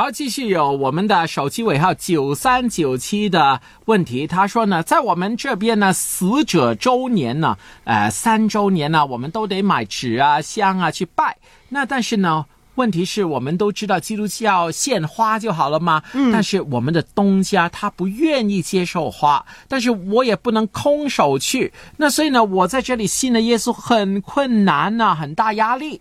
好，继续有我们的手机尾号9397的问题。他说呢，在我们这边呢，死者周年呢，3周年呢，我们都得买纸啊、香啊去拜。那但是呢，问题是我们都知道基督教献花就好了嘛，但是我们的东家他不愿意接受花，但是我也不能空手去，那所以呢，我在这里信了耶稣很困难啊，很大压力。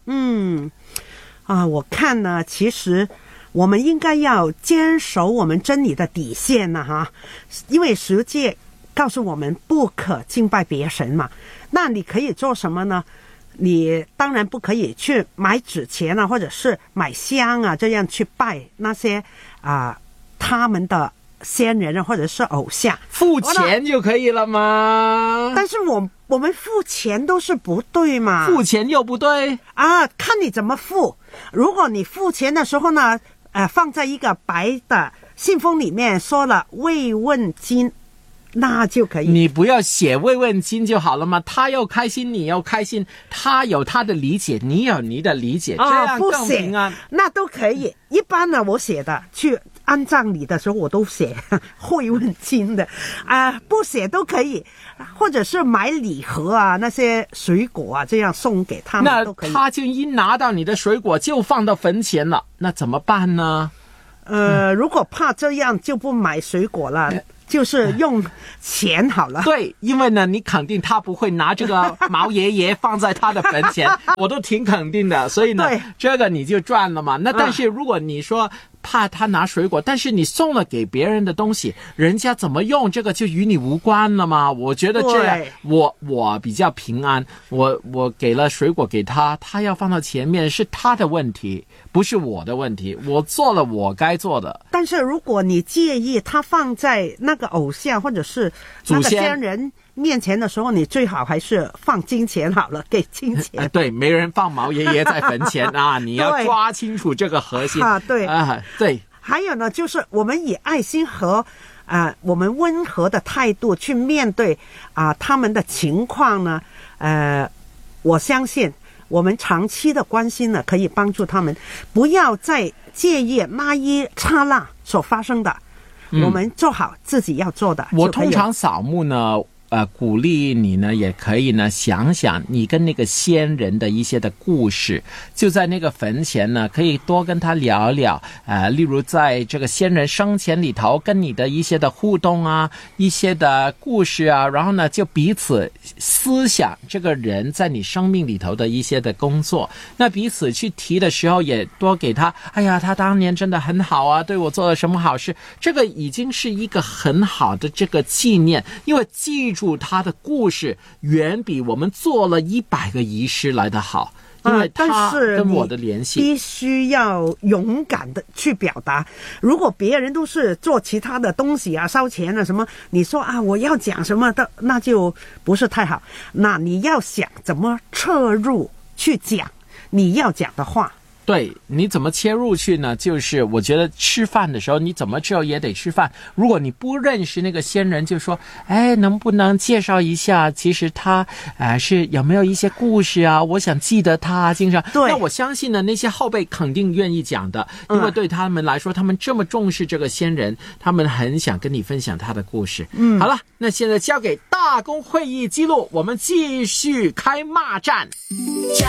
我看呢，其实我们应该要坚守我们真理的底线呢，因为十诫告诉我们不可敬拜别神嘛。那你可以做什么呢？你当然不可以去买纸钱啊，或者是买香啊，这样去拜那些他们的先人或者是偶像， 付钱就可以了吗？ 但是我们付钱都是不对嘛。 付钱又不对看你怎么付。如果你付钱的时候呢，放在一个白的信封里面说了慰问金，那就可以。 你不要写慰问金就好了嘛，他又开心你又开心，他有他的理解，你有你的理解，这样更平安。 那都可以。一般呢，我写的去安葬礼的时候我都写慰问金的不写都可以，或者是买礼盒啊，那些水果啊，这样送给他们都可以。 那他就一拿到你的水果就放到坟前了，那怎么办呢？ 如果怕这样就不买水果了，就是用钱好了。 对，因为呢，你肯定他不会拿这个毛爷爷放在他的坟前，我都挺肯定的，所以呢，这个你就赚了嘛。那但是如果你说怕他拿水果，但是你送了给别人的东西，人家怎么用这个就与你无关了嘛。我觉得这样我比较平安，我给了水果给他，他要放到前面是他的问题，不是我的问题，我做了我该做的。 但是如果你介意他放在那个偶像或者是那个先人面前的时候，你最好还是放金钱好了，给金钱。 对，没人放毛爷爷在坟前你要抓清楚这个核心对。还有呢，就是我们以爱心和我们温和的态度去面对他们的情况呢，我相信我们长期的关心呢，可以帮助他们不要再介意那一刹那所发生的，我们做好自己要做的。 我通常扫墓呢，鼓励你呢，也可以呢想想你跟那个先人的一些的故事，就在那个坟前呢，可以多跟他聊聊，例如在这个先人生前里头跟你的一些的互动啊，一些的故事啊，然后呢就彼此思想这个人在你生命里头的一些的工作，那彼此去提的时候也多给他，哎呀，他当年真的很好啊，对我做了什么好事，这个已经是一个很好的这个纪念，因为记住他的故事远比我们做了100个仪式来得好，因为他跟我的联系。 必须要勇敢的去表达。如果别人都是做其他的东西啊，烧钱啊什么，你说我要讲什么的，那就不是太好。那你要想怎么切入去讲你要讲的话。 对，你怎么切入去呢？就是我觉得吃饭的时候，你怎么着也得吃饭。如果你不认识那个先人，就说，能不能介绍一下？其实他是有没有一些故事啊？我想记得他经常。对，那我相信呢，那些后辈肯定愿意讲的，因为对他们来说，他们这么重视这个先人，他们很想跟你分享他的故事。好了，那现在交给大公会议记录，我们继续开骂战。